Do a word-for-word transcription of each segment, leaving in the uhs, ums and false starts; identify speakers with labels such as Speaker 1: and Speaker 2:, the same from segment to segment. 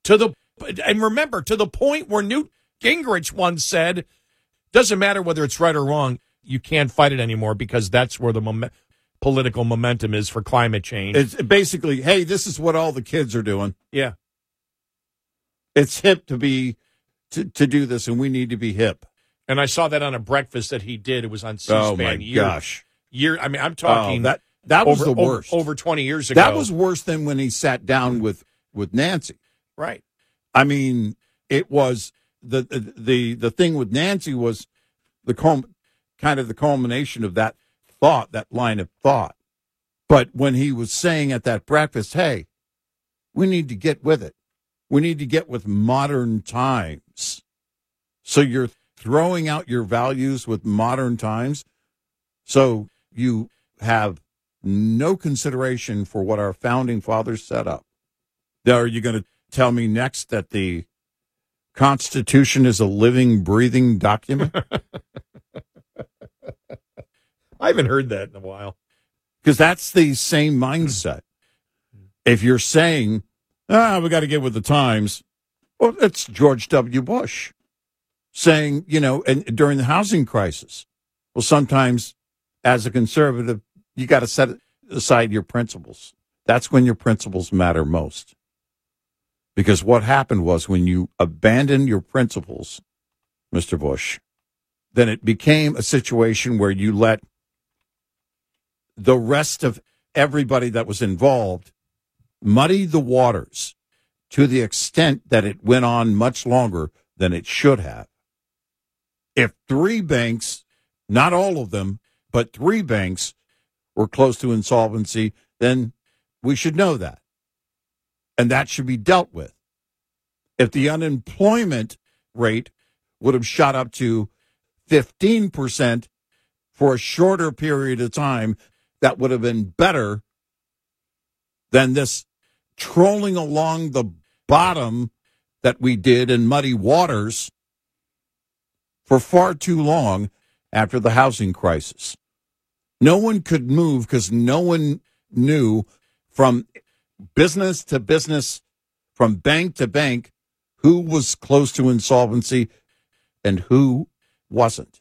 Speaker 1: To the and remember, to the point where Newt Gingrich once said, doesn't matter whether it's right or wrong, you can't fight it anymore because that's where the mom- political momentum is for climate change.
Speaker 2: It's basically, hey, this is what all the kids are doing.
Speaker 1: Yeah.
Speaker 2: It's hip to be to, to do this, and we need to be hip.
Speaker 1: And I saw that on a breakfast that he did. It was on C-SPAN.
Speaker 2: Oh, my
Speaker 1: year,
Speaker 2: gosh.
Speaker 1: Year, I mean, I'm talking
Speaker 2: oh, that that was
Speaker 1: over,
Speaker 2: the worst.
Speaker 1: Over, over twenty years ago.
Speaker 2: That was worse than when he sat down with, with Nancy.
Speaker 1: Right.
Speaker 2: I mean, it was the the the, the thing with Nancy was the culm- kind of the culmination of that thought, that line of thought. But when he was saying at that breakfast, hey, we need to get with it. We need to get with modern times. So you're throwing out your values with modern times. So you have no consideration for what our founding fathers set up. Now, are you going to tell me next that the Constitution is a living, breathing document?
Speaker 1: I haven't heard that in a while.
Speaker 2: Because that's the same mindset. If you're saying, ah, we got to get with the times, well, it's George W. Bush saying, you know, and during the housing crisis, well, sometimes as a conservative, you got to set aside your principles. That's when your principles matter most. Because what happened was when you abandoned your principles, Mister Bush, then it became a situation where you let the rest of everybody that was involved muddy the waters to the extent that it went on much longer than it should have. If three banks, not all of them, but three banks were close to insolvency, then we should know that. And that should be dealt with. If the unemployment rate would have shot up to fifteen percent for a shorter period of time, that would have been better than this trolling along the bottom that we did in muddy waters for far too long after the housing crisis. No one could move because no one knew from business to business, from bank to bank, who was close to insolvency and who wasn't.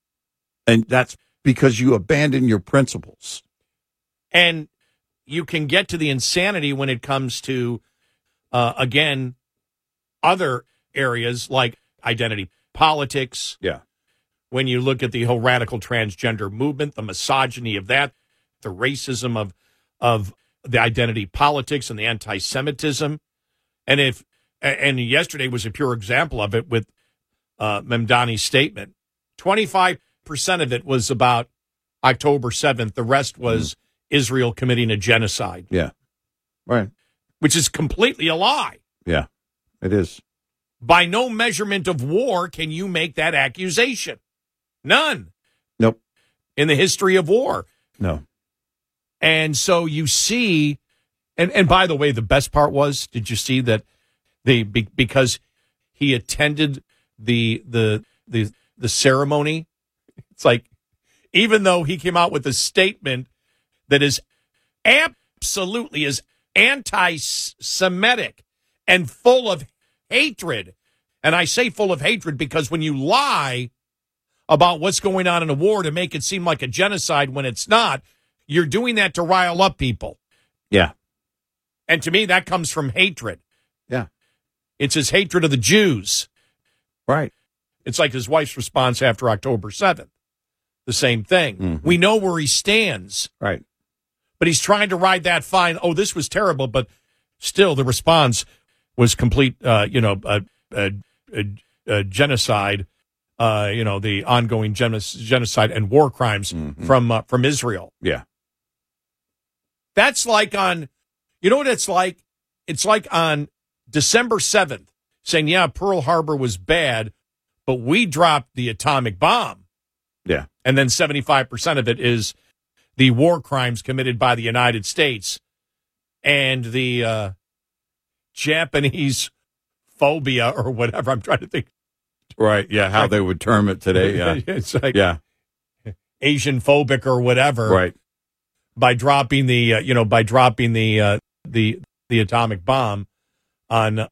Speaker 2: And that's because you abandon your principles.
Speaker 1: And you can get to the insanity when it comes to, uh, again, other areas like identity politics.
Speaker 2: Yeah.
Speaker 1: When you look at the whole radical transgender movement, the misogyny of that, the racism of of the identity politics and the anti-Semitism. And if and yesterday was a pure example of it with uh, Mamdani's statement. twenty-five percent of it was about October seventh. The rest was mm. Israel committing a genocide.
Speaker 2: Yeah. Right.
Speaker 1: Which is completely a lie.
Speaker 2: Yeah, it is.
Speaker 1: By no measurement of war can you make that accusation. None.
Speaker 2: Nope.
Speaker 1: In the history of war.
Speaker 2: No.
Speaker 1: And so you see, and, and by the way, the best part was, did you see that the be, because he attended the the the the ceremony? It's like, even though he came out with a statement that is absolutely as anti-Semitic and full of hatred. And I say full of hatred because when you lie about what's going on in a war to make it seem like a genocide when it's not, you're doing that to rile up people.
Speaker 2: Yeah.
Speaker 1: And to me, that comes from hatred.
Speaker 2: Yeah.
Speaker 1: It's his hatred of the Jews.
Speaker 2: Right.
Speaker 1: It's like his wife's response after October seventh. The same thing.
Speaker 2: Mm-hmm.
Speaker 1: We know where he stands.
Speaker 2: Right.
Speaker 1: But he's trying to ride that fine. Oh, this was terrible, but still the response was complete, uh, you know, uh, uh, uh, uh, genocide, uh, you know, the ongoing genoc- genocide and war crimes mm-hmm. from uh, from Israel.
Speaker 2: Yeah.
Speaker 1: That's like on, you know what it's like? It's like on December seventh saying, yeah, Pearl Harbor was bad, but we dropped the atomic bomb.
Speaker 2: Yeah.
Speaker 1: And then seventy-five percent of it is the war crimes committed by the United States and the uh, Japanese phobia or whatever. I'm trying to think.
Speaker 2: Right. Yeah. How they would term it today. Yeah.
Speaker 1: It's like
Speaker 2: yeah.
Speaker 1: Asian phobic or whatever.
Speaker 2: Right.
Speaker 1: By dropping the, uh, you know, by dropping the, uh, the, the atomic bomb on